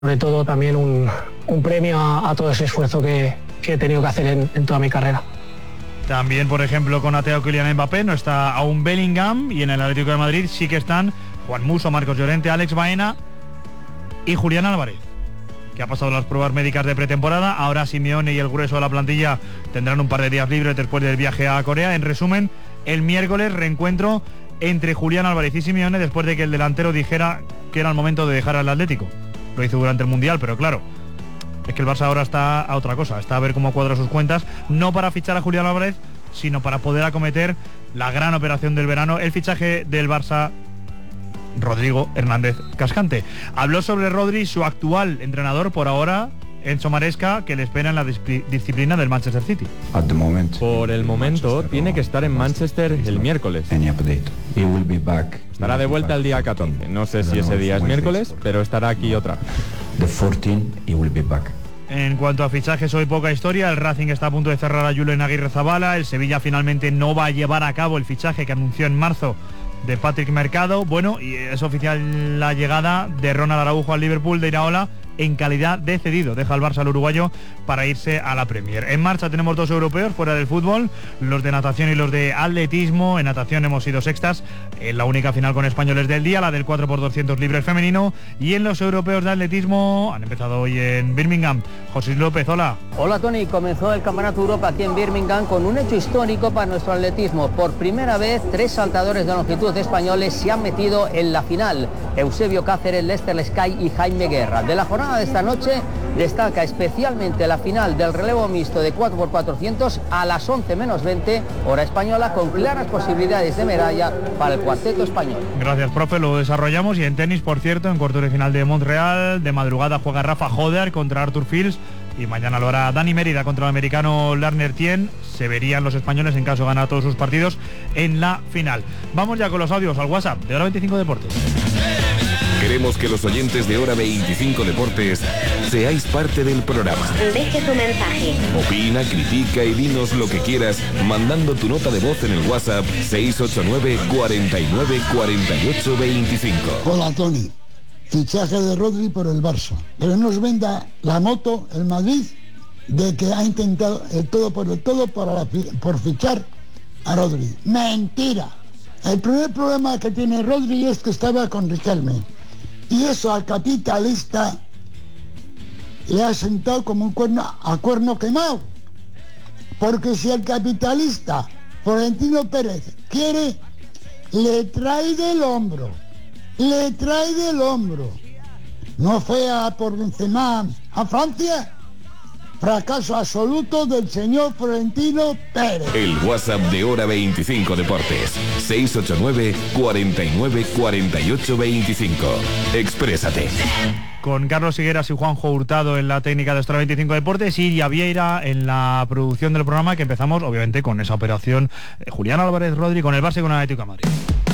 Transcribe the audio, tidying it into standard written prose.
Sobre todo también un premio a todo ese esfuerzo que he tenido que hacer en toda mi carrera. También, por ejemplo, con Ateo Kylian Mbappé no está aún Bellingham, y en el Atlético de Madrid sí que están Juan Musso, Marcos Llorente, Alex Baena y Julián Álvarez, que ha pasado las pruebas médicas de pretemporada. Ahora Simeone y el grueso de la plantilla tendrán un par de días libres después del viaje a Corea. En resumen, el miércoles reencuentro entre Julián Álvarez y Simeone después de que el delantero dijera que era el momento de dejar al Atlético. Lo hizo durante el Mundial, pero claro, es que el Barça ahora está a otra cosa, está a ver cómo cuadra sus cuentas, no para fichar a Julián Álvarez, sino para poder acometer la gran operación del verano, el fichaje del Barça, Rodrigo Hernández Cascante. Habló sobre Rodri, su actual entrenador por ahora, Enzo Maresca, que le espera en la disciplina del Manchester City. Por el momento tiene que estar en Manchester el miércoles. Estará de vuelta el día 14. No sé si ese día es miércoles, pero estará aquí otra vez. En cuanto a fichajes, hoy poca historia. El Racing está a punto de cerrar a Julen Aguirrezabala. El Sevilla finalmente no va a llevar a cabo el fichaje que anunció en marzo de Patrick Mercado. Bueno, y es oficial la llegada de Ronald Araujo al Liverpool de Iraola en calidad de cedido. Deja al Barça al uruguayo para irse a la Premier. En marcha tenemos dos europeos fuera del fútbol, los de natación y los de atletismo. En natación hemos sido sextas en la única final con españoles del día, la del 4x200 libres femenino, y en los europeos de atletismo han empezado hoy en Birmingham. José López, hola. Hola Tony, comenzó el Campeonato Europa aquí en Birmingham con un hecho histórico para nuestro atletismo. Por primera vez, 3 saltadores de longitud españoles se han metido en la final. Eusebio Cáceres, Lester Sky y Jaime Guerra. De la jornada de esta noche destaca especialmente la final del relevo mixto de 4x400 a las 11 menos 20 hora española, con claras posibilidades de medalla para el cuarteto español. Gracias, profe, lo desarrollamos. Y en tenis, por cierto, en cuartos de final de Montreal, de madrugada juega Rafa Joder contra Arthur Fields, y mañana lo hará Dani Mérida contra el americano Larner Tien. Se verían los españoles en caso de ganar todos sus partidos en la final. Vamos ya con los audios al WhatsApp de Hora 25 Deportes. Queremos que los oyentes de Hora 25 Deportes seáis parte del programa. Deje tu mensaje. Opina, critica y dinos lo que quieras mandando tu nota de voz en el WhatsApp 689 49 48 25. Hola Tony, fichaje de Rodri por el Barça, pero no os venda la moto el Madrid de que ha intentado el todo por el todo por fichar a Rodri. Mentira. El primer problema que tiene Rodri es que estaba con Riquelme, y eso al capitalista le ha sentado como un cuerno quemado, porque si el capitalista Florentino Pérez quiere, le trae del hombro. No fue por Benzema a Francia. Fracaso absoluto del señor Florentino Pérez. El WhatsApp de Hora 25 Deportes 689 49 48 25. Exprésate. Con Carlos Higueras y Juanjo Hurtado en la técnica de Hora 25 Deportes, y Iria Vieira en la producción del programa, que empezamos obviamente con esa operación Julián Álvarez Rodri con el Barça y con el Atlético de Madrid.